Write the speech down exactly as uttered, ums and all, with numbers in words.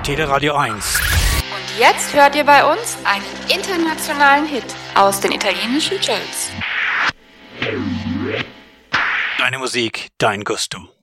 Teleradio eins. Und jetzt hört ihr bei uns einen internationalen Hit aus den italienischen Charts. Deine Musik, dein Gusto.